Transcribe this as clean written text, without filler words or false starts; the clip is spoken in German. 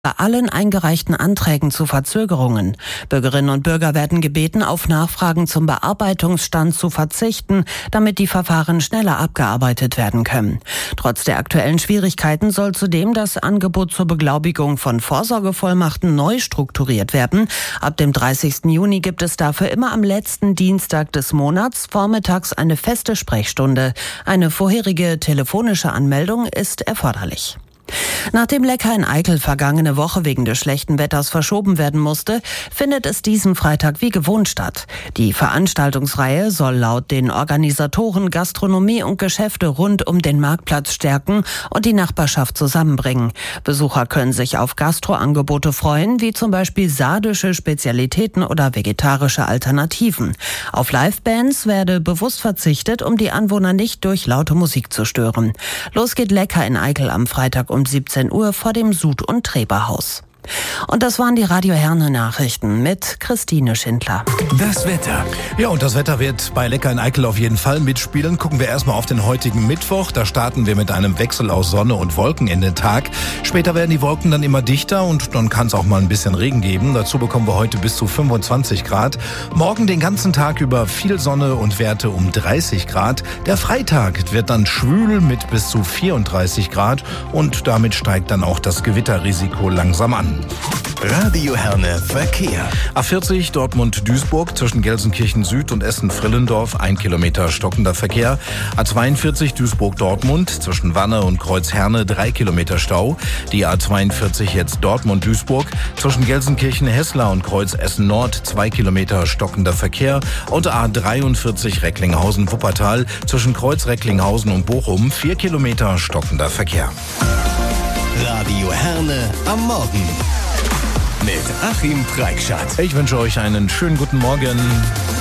Bei allen eingereichten Anträgen zu Verzögerungen. Bürgerinnen und Bürger werden gebeten, auf Nachfragen zum Bearbeitungsstand zu verzichten, damit die Verfahren schneller abgearbeitet werden können. Trotz der aktuellen Schwierigkeiten soll zudem das Angebot zur Beglaubigung von Vorsorgevollmachten neu strukturiert werden. Ab dem 30. Juni gibt es dafür immer am letzten Dienstag des Monats vormittags eine feste Sprechstunde. Eine vorherige telefonische Anmeldung ist erforderlich. Nachdem Lecker in Eickel vergangene Woche wegen des schlechten Wetters verschoben werden musste, findet es diesen Freitag wie gewohnt statt. Die Veranstaltungsreihe soll laut den Organisatoren Gastronomie und Geschäfte rund um den Marktplatz stärken und die Nachbarschaft zusammenbringen. Besucher können sich auf Gastroangebote freuen, wie zum Beispiel sardische Spezialitäten oder vegetarische Alternativen. Auf Livebands werde bewusst verzichtet, um die Anwohner nicht durch laute Musik zu stören. Los geht Lecker in Eickel am Freitag um 17 Uhr vor dem Sud- und Treberhaus. Und das waren die Radio Herne Nachrichten mit Christine Schindler. Das Wetter. Ja, und das Wetter wird bei Lecker in Eickel auf jeden Fall mitspielen. Gucken wir erstmal auf den heutigen Mittwoch. Da starten wir mit einem Wechsel aus Sonne und Wolken in den Tag. Später werden die Wolken dann immer dichter und dann kann es auch mal ein bisschen Regen geben. Dazu bekommen wir heute bis zu 25 Grad. Morgen den ganzen Tag über viel Sonne und Werte um 30 Grad. Der Freitag wird dann schwül mit bis zu 34 Grad und damit steigt dann auch das Gewitterrisiko langsam an. Radio Herne Verkehr. A40 Dortmund-Duisburg zwischen Gelsenkirchen Süd und Essen-Frillendorf 1 Kilometer stockender Verkehr. A42 Duisburg-Dortmund zwischen Wanne und Kreuz-Herne 3 Kilometer Stau. Die A42 jetzt Dortmund-Duisburg zwischen Gelsenkirchen-Hessler und Kreuz-Essen-Nord 2 Kilometer stockender Verkehr. Und A43 Recklinghausen-Wuppertal zwischen Kreuz-Recklinghausen und Bochum 4 Kilometer stockender Verkehr. Radio Herne am Morgen mit Achim Preikschat. Ich wünsche euch einen schönen guten Morgen.